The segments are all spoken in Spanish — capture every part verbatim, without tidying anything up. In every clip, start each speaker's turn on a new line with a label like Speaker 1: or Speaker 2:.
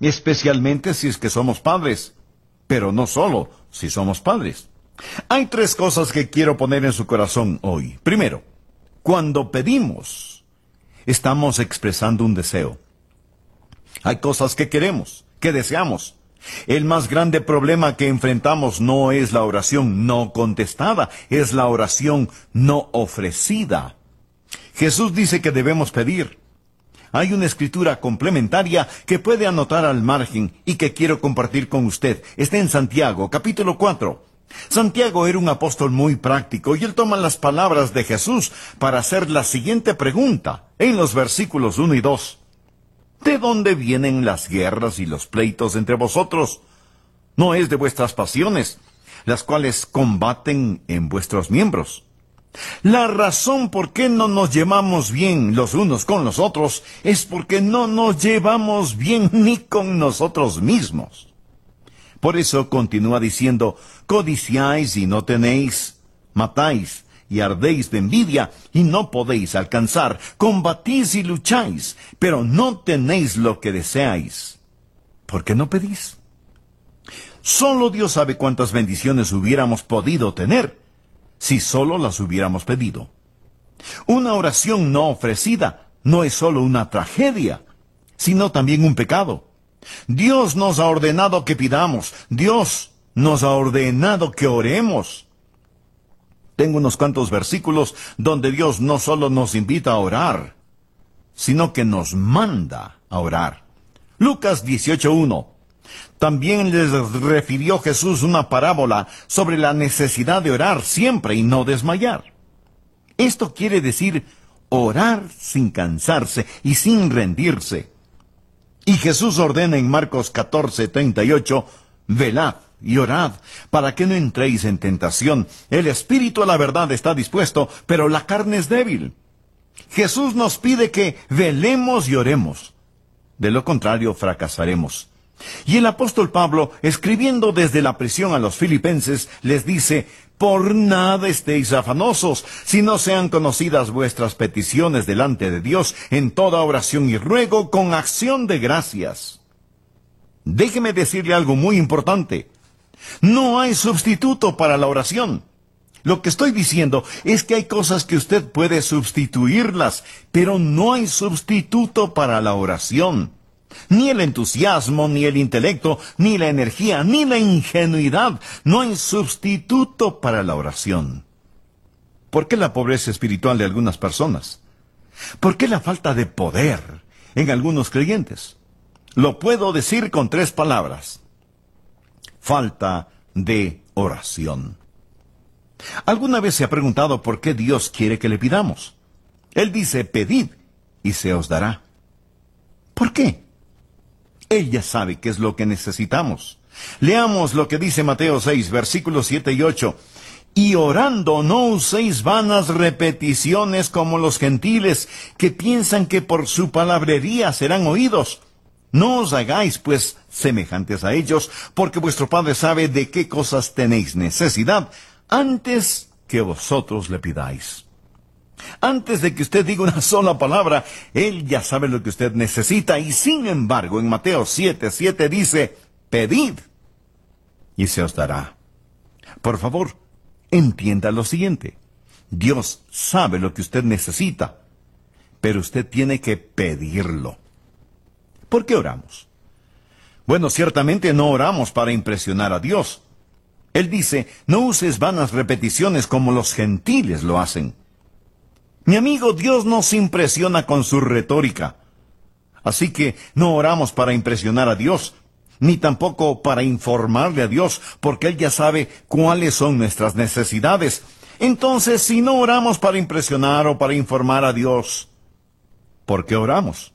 Speaker 1: especialmente si es que somos padres, pero no solo si somos padres. Hay tres cosas que quiero poner en su corazón hoy. Primero, cuando pedimos, estamos expresando un deseo. Hay cosas que queremos, que deseamos. El más grande problema que enfrentamos no es la oración no contestada, es la oración no ofrecida. Jesús dice que debemos pedir. Hay una escritura complementaria que puede anotar al margen y que quiero compartir con usted. Está en Santiago, capítulo cuatro. Santiago era un apóstol muy práctico y él toma las palabras de Jesús para hacer la siguiente pregunta en los versículos uno y dos. ¿De dónde vienen las guerras y los pleitos entre vosotros? ¿No es de vuestras pasiones, las cuales combaten en vuestros miembros? La razón por qué no nos llevamos bien los unos con los otros es porque no nos llevamos bien ni con nosotros mismos. Por eso continúa diciendo, codiciáis y no tenéis, matáis y ardéis de envidia y no podéis alcanzar, combatís y lucháis, pero no tenéis lo que deseáis. ¿Por qué no pedís? Solo Dios sabe cuántas bendiciones hubiéramos podido tener si solo las hubiéramos pedido. Una oración no ofrecida no es solo una tragedia, sino también un pecado. Dios nos ha ordenado que pidamos. Dios nos ha ordenado que oremos. Tengo unos cuantos versículos donde Dios no solo nos invita a orar, sino que nos manda a orar. Lucas dieciocho uno. También les refirió Jesús una parábola sobre la necesidad de orar siempre y no desmayar. Esto quiere decir orar sin cansarse y sin rendirse. Y Jesús ordena en Marcos catorce treinta y ocho, velad y orad, para que no entréis en tentación. El espíritu a la verdad está dispuesto, pero la carne es débil. Jesús nos pide que velemos y oremos. De lo contrario, fracasaremos. Y el apóstol Pablo, escribiendo desde la prisión a los filipenses, les dice, por nada estéis afanosos, si no sean conocidas vuestras peticiones delante de Dios en toda oración y ruego con acción de gracias. Déjeme decirle algo muy importante. No hay sustituto para la oración. Lo que estoy diciendo es que hay cosas que usted puede sustituirlas, pero no hay sustituto para la oración. Ni el entusiasmo, ni el intelecto, ni la energía, ni la ingenuidad. No hay sustituto para la oración. ¿Por qué la pobreza espiritual de algunas personas? ¿Por qué la falta de poder en algunos creyentes? Lo puedo decir con tres palabras. Falta de oración. ¿Alguna vez se ha preguntado por qué Dios quiere que le pidamos? Él dice, pedid y se os dará. ¿Por qué? Él ya sabe qué es lo que necesitamos. Leamos lo que dice Mateo seis, versículos siete y ocho. Y orando no uséis vanas repeticiones como los gentiles, que piensan que por su palabrería serán oídos. No os hagáis, pues, semejantes a ellos, porque vuestro Padre sabe de qué cosas tenéis necesidad, antes que vosotros le pidáis. Antes de que usted diga una sola palabra, Él ya sabe lo que usted necesita, y sin embargo, en Mateo siete, siete dice, pedid, y se os dará. Por favor, entienda lo siguiente. Dios sabe lo que usted necesita, pero usted tiene que pedirlo. ¿Por qué oramos? Bueno, ciertamente no oramos para impresionar a Dios. Él dice, no uses vanas repeticiones como los gentiles lo hacen. Mi amigo, Dios no se impresiona con su retórica. Así que no oramos para impresionar a Dios, ni tampoco para informarle a Dios, porque Él ya sabe cuáles son nuestras necesidades. Entonces, si no oramos para impresionar o para informar a Dios, ¿por qué oramos?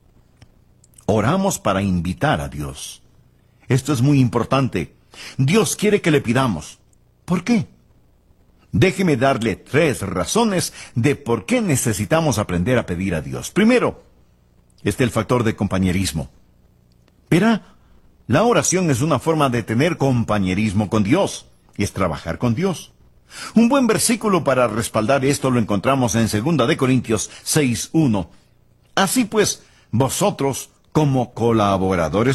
Speaker 1: Oramos para invitar a Dios. Esto es muy importante. Dios quiere que le pidamos. ¿Por qué? Déjeme darle tres razones de por qué necesitamos aprender a pedir a Dios. Primero, está el factor de compañerismo. Verá, la oración es una forma de tener compañerismo con Dios, y es trabajar con Dios. Un buen versículo para respaldar esto lo encontramos en segunda de Corintios seis uno. Así pues, vosotros, como colaboradores